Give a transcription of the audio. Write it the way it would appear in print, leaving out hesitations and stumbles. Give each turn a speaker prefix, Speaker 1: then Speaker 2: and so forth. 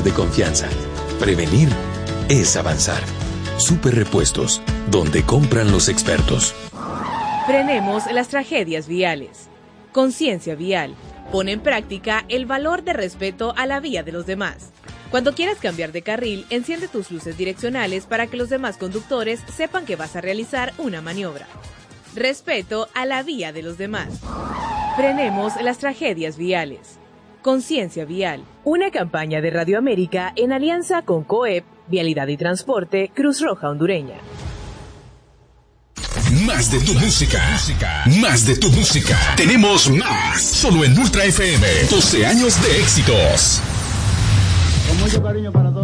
Speaker 1: de confianza. Prevenir es avanzar. Super Repuestos, donde compran los expertos.
Speaker 2: Frenemos las tragedias viales. Conciencia vial. Pon en práctica el valor de respeto a la vía de los demás. Cuando quieras cambiar de carril, enciende tus luces direccionales para que los demás conductores sepan que vas a realizar una maniobra. Respeto a la vía de los demás. Frenemos las tragedias viales. Conciencia vial. Una campaña de Radio América en alianza con COEP, Vialidad y Transporte, Cruz Roja Hondureña.
Speaker 3: Más de tu música. Más de tu música. Tenemos más. Solo en Ultra FM. 12 años de éxitos.
Speaker 4: Con mucho cariño para todos.